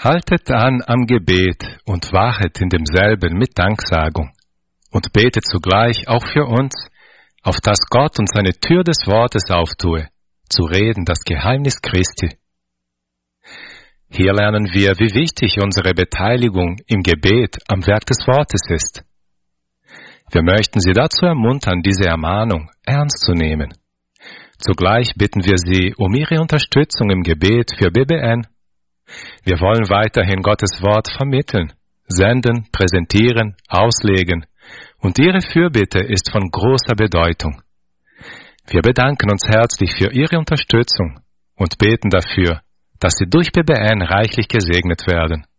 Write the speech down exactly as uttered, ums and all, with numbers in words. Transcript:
Haltet an am Gebet und wachet in demselben mit Danksagung und betet zugleich auch für uns, auf dass Gott uns eine Tür des Wortes auftue, zu reden das Geheimnis Christi. Hier lernen wir, wie wichtig unsere Beteiligung im Gebet am Werk des Wortes ist. Wir möchten Sie dazu ermuntern, diese Ermahnung ernst zu nehmen. Zugleich bitten wir Sie um Ihre Unterstützung im Gebet für B B N. Wir wollen weiterhin Gottes Wort vermitteln, senden, präsentieren, auslegen, und Ihre Fürbitte ist von großer Bedeutung. Wir bedanken uns herzlich für Ihre Unterstützung und beten dafür, dass Sie durch B B N reichlich gesegnet werden.